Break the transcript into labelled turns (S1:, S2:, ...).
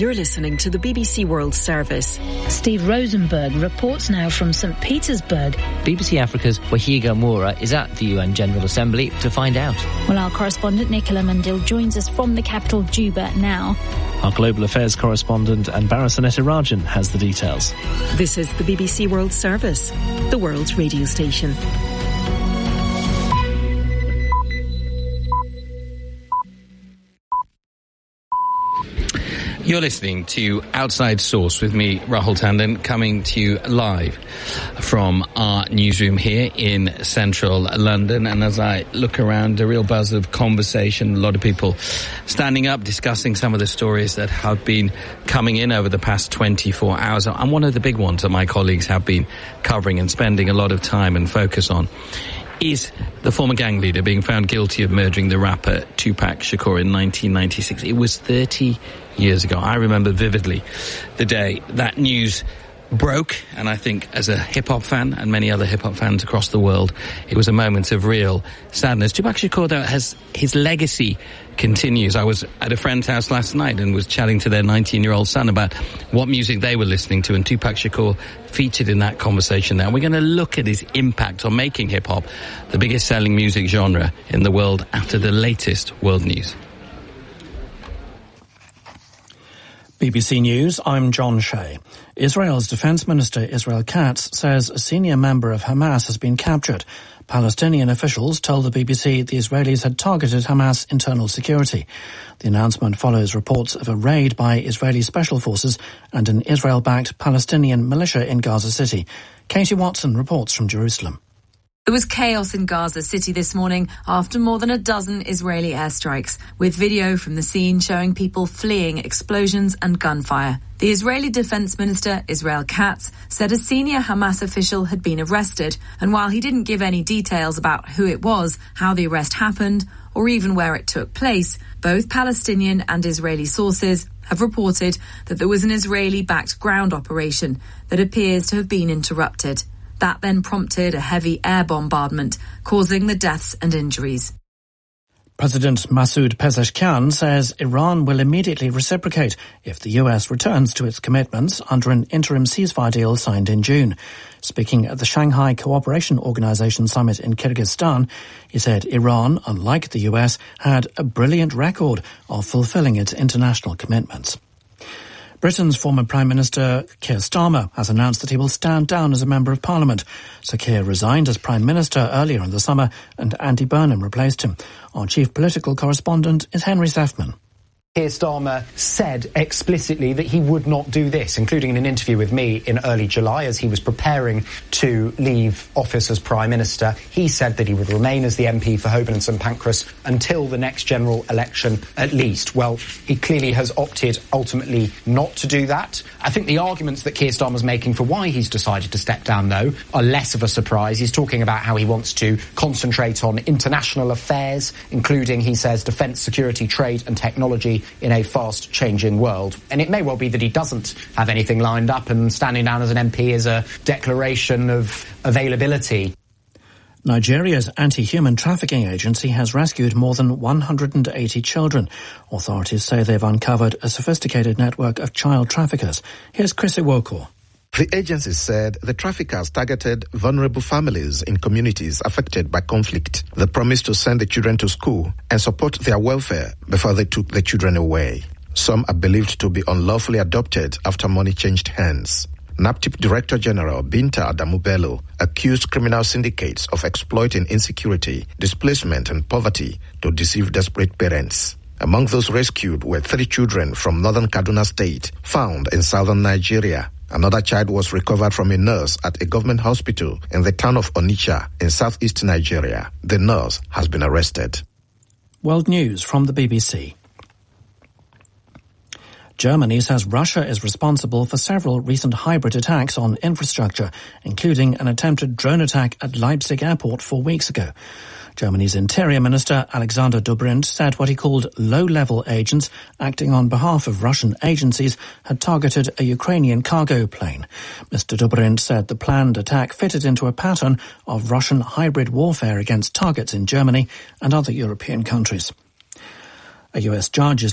S1: You're listening to the BBC World Service.
S2: Steve Rosenberg reports now from St. Petersburg.
S3: BBC Africa's Wahiga Moura is at the UN General Assembly to find out.
S2: Well, our correspondent Nicola Mandil joins us from the capital, Juba, now.
S4: Our Global Affairs correspondent Anbara Sanetirajan has the details.
S1: This is the BBC World Service, the world's radio station.
S5: You're listening to Outside Source with me, Rahul Tandon, coming to you live from our newsroom here in central London. And as I look around, a real buzz of conversation, a lot of people standing up, discussing some of the stories that have been coming in over the past 24 hours. And one of the big ones that my colleagues have been covering and spending a lot of time and focus on is the former gang leader being found guilty of murdering the rapper Tupac Shakur in 1996. It was 30 years ago. I remember vividly the day that news broke, and I think as a hip-hop fan and many other hip-hop fans across the world, it was a moment of real sadness. Tupac Shakur, though, his legacy continues. I was at a friend's house last night and was chatting to their 19-year-old son about what music they were listening to, and Tupac Shakur featured in that conversation now. We're going to look at his impact on making hip-hop the biggest selling music genre in the world after the latest world news.
S4: BBC News, I'm John Shea. Israel's Defence Minister Israel Katz says a senior member of Hamas has been captured. Palestinian officials told the BBC the Israelis had targeted Hamas internal security. The announcement follows reports of a raid by Israeli special forces and an Israel-backed Palestinian militia in Gaza City. Katie Watson reports from Jerusalem.
S6: There was chaos in Gaza City this morning after more than a dozen Israeli airstrikes, with video from the scene showing people fleeing explosions and gunfire. The Israeli Defense Minister, Israel Katz, said a senior Hamas official had been arrested, and while he didn't give any details about who it was, how the arrest happened, or even where it took place, both Palestinian and Israeli sources have reported that there was an Israeli-backed ground operation that appears to have been interrupted. That then prompted a heavy air bombardment, causing the deaths and injuries.
S4: President Masoud Pezeshkian says Iran will immediately reciprocate if the US returns to its commitments under an interim ceasefire deal signed in June. Speaking at the Shanghai Cooperation Organization summit in Kyrgyzstan, he said Iran, unlike the US, had a brilliant record of fulfilling its international commitments. Britain's former Prime Minister Keir Starmer has announced that he will stand down as a Member of Parliament. Sir Keir resigned as Prime Minister earlier in the summer and Andy Burnham replaced him. Our chief political correspondent is Henry Sefman.
S7: Keir Starmer said explicitly that he would not do this, including in an interview with me in early July as he was preparing to leave office as Prime Minister. He said that he would remain as the MP for Holborn and St Pancras until the next general election at least. Well, he clearly has opted ultimately not to do that. I think the arguments that Keir Starmer's making for why he's decided to step down, though, are less of a surprise. He's talking about how he wants to concentrate on international affairs, including, he says, defence, security, trade and technology in a fast-changing world. And it may well be that he doesn't have anything lined up and standing down as an MP is a declaration of availability.
S4: Nigeria's anti-human trafficking agency has rescued more than 180 children. Authorities say they've uncovered a sophisticated network of child traffickers. Here's Chris Iwoko.
S8: The agency said the traffickers targeted vulnerable families in communities affected by conflict. They promised to send the children to school and support their welfare before they took the children away. Some are believed to be unlawfully adopted after money changed hands. NAPTIP Director General Binta Adamu Bello accused criminal syndicates of exploiting insecurity, displacement and poverty to deceive desperate parents. Among those rescued were 3 children from northern Kaduna State, found in southern Nigeria. Another child was recovered from a nurse at a government hospital in the town of Onitsha in southeast Nigeria. The nurse has been arrested.
S4: World News from the BBC. Germany says Russia is responsible for several recent hybrid attacks on infrastructure, including an attempted drone attack at Leipzig airport 4 weeks ago. Germany's Interior Minister Alexander Dobrindt said what he called low-level agents acting on behalf of Russian agencies had targeted a Ukrainian cargo plane. Mr. Dobrindt said the planned attack fitted into a pattern of Russian hybrid warfare against targets in Germany and other European countries. A US judge is